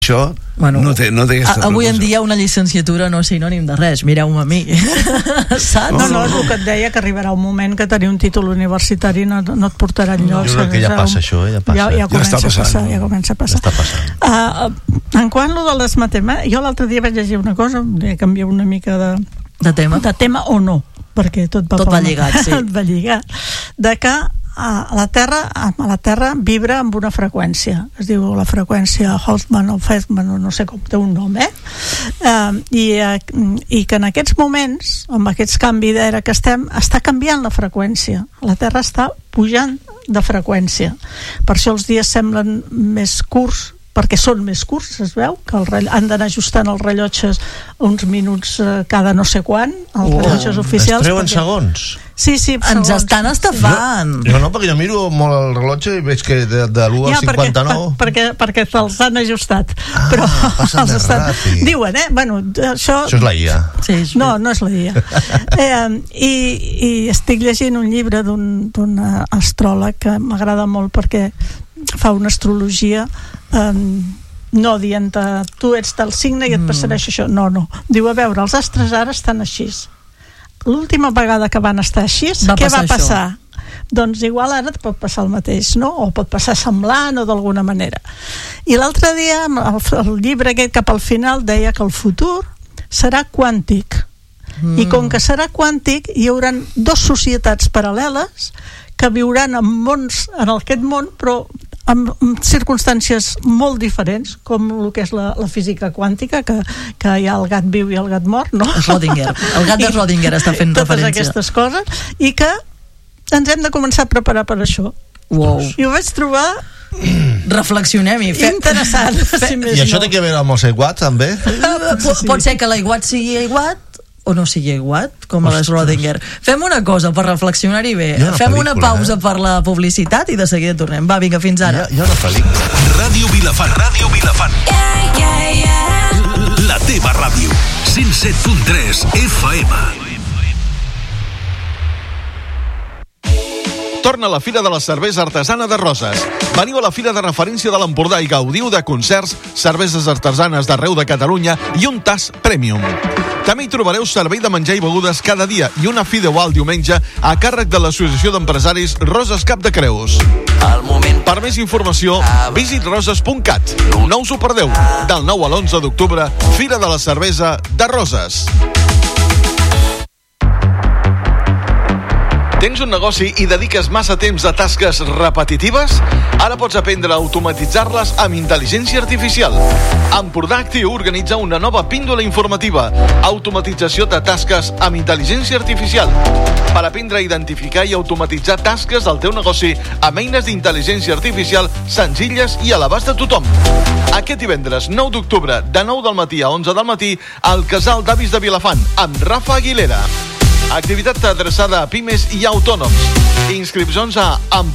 Això no té aquesta avui en dia una llicenciatura no és sinònim de res, mireu-me a mi. Saps? No, és el que et deia, que arribarà un moment que tenir un títol universitari no et portarà enlloc. Jo crec que ja passa això, ja comença a passar. Està passant. En quant a les matemàtiques, jo l'altre dia vaig llegir una cosa, canviar una mica de tema o no, perquè tot va lligat, sí. Va lligar, de que la Terra vibra amb una freqüència, es diu la freqüència Hoffman o Feldman, no sé com té un nom, i que en aquests moments, amb aquest canvi d'era que estem, està canviant la freqüència. La Terra està pujant de freqüència, per això els dies semblen més curts, perquè són més curts, es veu que han d'anar ajustant els rellotges uns minuts cada no sé quan, els rellotges oficials. Es treuen segons? Sí, ens estan estafant. Jo no, perquè jo miro molt el rellotge i veig que de l'1 al 59... perquè te'ls han ajustat. Però passen més ràpid. Diuen, això és la IA. Sí, no és la IA. I estic llegint un llibre d'un astròleg que m'agrada molt perquè fa una astrologia no dient tu ets del signe i et passarà això. No. Diu, a veure, els astres ara estan així. L'última vegada que van estar així, què va passar? Doncs igual ara et pot passar el mateix, no? O pot passar semblant o d'alguna manera. I l'altre dia, el llibre aquest cap al final deia que el futur serà quàntic. I com que serà quàntic, hi haurà dues societats paral·leles que viuran en aquest món, però amb circumstàncies molt diferents, com el que és la física quàntica, que hi ha el gat viu i el gat mort, no? Schrödinger. El gat de Schrödinger està fent referència. Totes aquestes coses, i que ens hem de començar a preparar per això. Wow. I ho vaig trobar reflexionem-hi. Interessant. I això té que veure amb els aiguats, també? Pot ser que l'aiguat sigui aiguat o no sigui aiguat, com a Schrödinger. Fem una cosa per reflexionar-hi bé. Fem una pausa per la publicitat i de seguida tornem. Va, vinga, fins ara. Hi ha una pel·lícula. Ràdio Vilafant. La teva ràdio. 107.3 FM. Torna a la Fira de la Cervesa Artesana de Roses. Veniu a la Fira de Referència de l'Empordà i gaudiu de concerts, cerveses artesanes d'arreu de Catalunya i un tas Premium. També hi trobareu servei de menjar i begudes cada dia i una fideuà el diumenge a càrrec de l'Associació d'Empresaris Roses Cap de Creus. Per més informació, visit roses.cat. No us ho perdeu. Del 9 a l'11 d'octubre, Fira de la Cervesa de Roses. Tens un negoci i dediques massa temps a tasques repetitives? Ara pots aprendre a automatitzar-les amb intel·ligència artificial. Empordà Actiu organitza una nova píndola informativa. Automatització de tasques amb intel·ligència artificial. Per aprendre a identificar i automatitzar tasques del teu negoci amb eines d'intel·ligència artificial senzilles i a l'abast de tothom. Aquest divendres 9 d'octubre, de 9 del matí a 11 del matí, al Casal d'Avis de Vilafant, amb Rafa Aguilera. Activitat adreçada a pimes i autònoms. Inscripcions a